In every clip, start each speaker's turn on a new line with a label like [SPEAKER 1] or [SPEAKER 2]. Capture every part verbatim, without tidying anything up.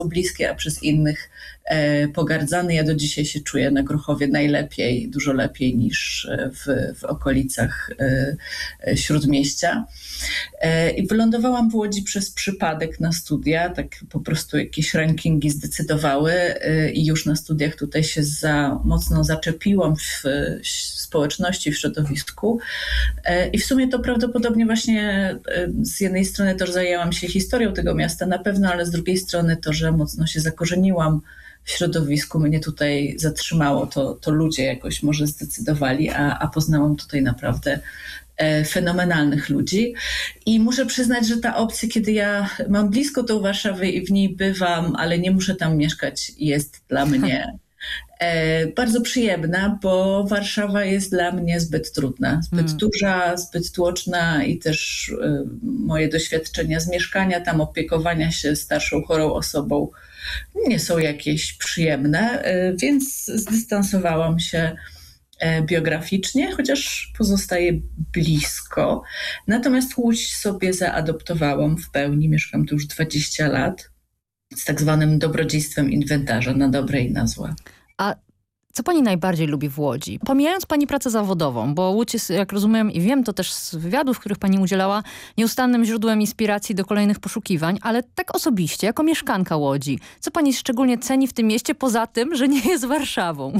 [SPEAKER 1] bliskie, a przez innych e, pogardzany. Ja do dzisiaj się czuję na Grochowie najlepiej, dużo lepiej niż w, w okolicach e, Śródmieścia. E, I wylądowałam w Łodzi przez przypadek na studia, tak po prostu jakieś rankingi zdecydowały e, i już na studiach tutaj się za mocno zaczepiłam w, w społeczności, w środowisku. E, I w sumie to prawdopodobnie właśnie e, z jednej strony to, że zajęłam się historią tego miasta na pewno, ale z drugiej strony to, że mocno się zakorzeniłam w środowisku, mnie tutaj zatrzymało, to, to ludzie jakoś może zdecydowali, a, a poznałam tutaj naprawdę e, fenomenalnych ludzi. I muszę przyznać, że ta opcja, kiedy ja mam blisko tą Warszawę i w niej bywam, ale nie muszę tam mieszkać, jest dla mnie e, bardzo przyjemna, bo Warszawa jest dla mnie zbyt trudna, zbyt mm. duża, zbyt tłoczna i też e, moje doświadczenia z mieszkania tam, opiekowania się starszą, chorą osobą nie są jakieś przyjemne, e, więc zdystansowałam się e, biograficznie, chociaż pozostaję blisko. Natomiast Łódź sobie zaadoptowałam w pełni, mieszkam tu już dwadzieścia lat z tak zwanym dobrodziejstwem inwentarza, na dobre i na złe.
[SPEAKER 2] A co pani najbardziej lubi w Łodzi? Pomijając pani pracę zawodową, bo Łódź jest, jak rozumiem i wiem to też z wywiadów, których pani udzielała, nieustannym źródłem inspiracji do kolejnych poszukiwań, ale tak osobiście, jako mieszkanka Łodzi, co pani szczególnie ceni w tym mieście, poza tym, że nie jest Warszawą?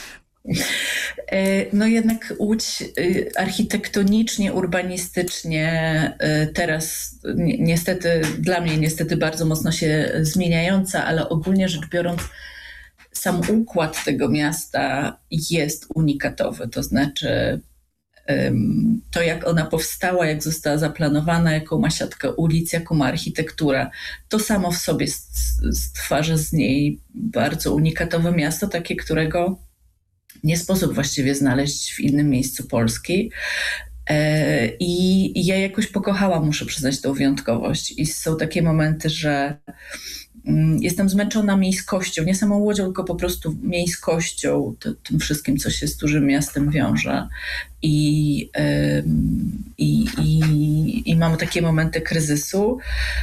[SPEAKER 1] No jednak Łódź architektonicznie, urbanistycznie teraz ni- niestety, dla mnie niestety bardzo mocno się zmieniająca, ale ogólnie rzecz biorąc sam układ tego miasta jest unikatowy, to znaczy um, to jak ona powstała, jak została zaplanowana, jaką ma siatkę ulic, jaką ma architekturę, to samo w sobie stwarza z niej bardzo unikatowe miasto, takie, którego nie sposób właściwie znaleźć w innym miejscu Polski. I, I ja jakoś pokochałam, muszę przyznać, tą wyjątkowość. I są takie momenty, że jestem zmęczona miejskością, nie samą Łodzią, tylko po prostu miejskością, to, tym wszystkim, co się z dużym miastem wiąże. I, i, i, i mam takie momenty kryzysu.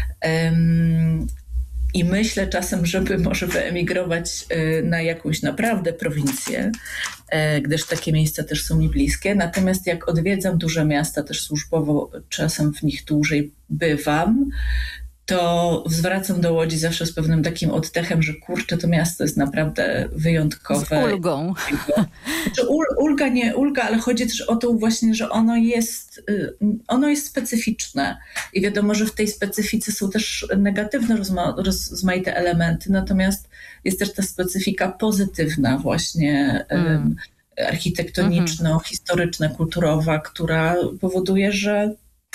[SPEAKER 1] I myślę czasem, żeby może wyemigrować na jakąś naprawdę prowincję, gdyż takie miejsca też są mi bliskie. Natomiast jak odwiedzam duże miasta, też służbowo czasem w nich dłużej bywam, to zwracam do Łodzi zawsze z pewnym takim oddechem, że kurczę, to miasto jest naprawdę wyjątkowe.
[SPEAKER 2] Z ulgą.
[SPEAKER 1] Znaczy, ulga, nie ulga, ale chodzi też o to właśnie, że ono jest, ono jest specyficzne. I wiadomo, że w tej specyfice są też negatywne, rozma- rozmaite elementy, natomiast jest też ta specyfika pozytywna właśnie, mm. architektoniczno, mm-hmm. historyczna, kulturowa, która powoduje, że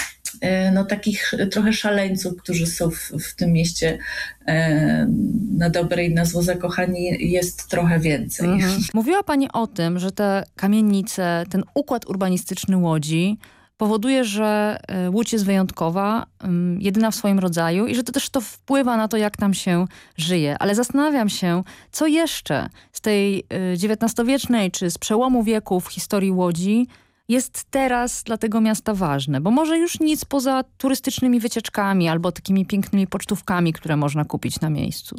[SPEAKER 1] no takich trochę szaleńców, którzy są w, w tym mieście e, na dobre i na zło zakochani, jest trochę więcej.
[SPEAKER 2] Mhm. Mówiła pani o tym, że te kamienice, ten układ urbanistyczny Łodzi powoduje, że Łódź jest wyjątkowa, jedyna w swoim rodzaju i że to też to wpływa na to, jak tam się żyje. Ale zastanawiam się, co jeszcze z tej dziewiętnastowiecznej czy z przełomu wieków w historii Łodzi jest teraz dla tego miasta ważne, bo może już nic poza turystycznymi wycieczkami albo takimi pięknymi pocztówkami, które można kupić na miejscu.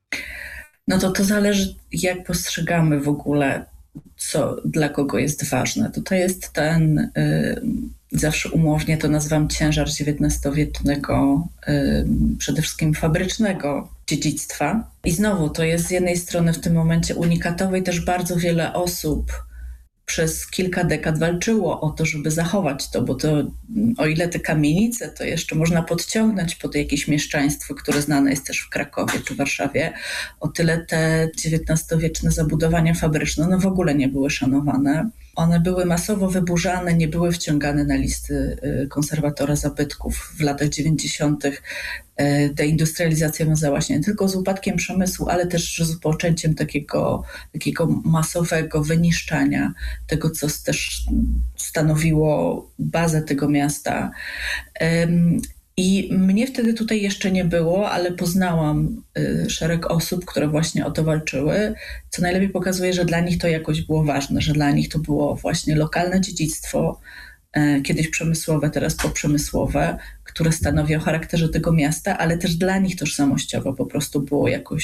[SPEAKER 1] No to to zależy, jak postrzegamy w ogóle, co dla kogo jest ważne. Tutaj jest ten, y, zawsze umownie to nazywam ciężar dziewiętnastowiecznego, y, przede wszystkim fabrycznego dziedzictwa. I znowu to jest z jednej strony w tym momencie unikatowe i też bardzo wiele osób przez kilka dekad walczyło o to, żeby zachować to, bo to o ile te kamienice to jeszcze można podciągnąć pod jakieś mieszczaństwo, które znane jest też w Krakowie czy Warszawie, o tyle te dziewiętnastowieczne zabudowania fabryczne no w ogóle nie były szanowane. One były masowo wyburzane, nie były wciągane na listy konserwatora zabytków w latach dziewięćdziesiątych. Deindustrializacja wiązała się nie tylko z upadkiem przemysłu, ale też z poczęciem takiego, takiego masowego wyniszczania tego, co też stanowiło bazę tego miasta. I mnie wtedy tutaj jeszcze nie było, ale poznałam szereg osób, które właśnie o to walczyły, co najlepiej pokazuje, że dla nich to jakoś było ważne, że dla nich to było właśnie lokalne dziedzictwo, kiedyś przemysłowe, teraz poprzemysłowe, które stanowi o charakterze tego miasta, ale też dla nich tożsamościowo po prostu było jakoś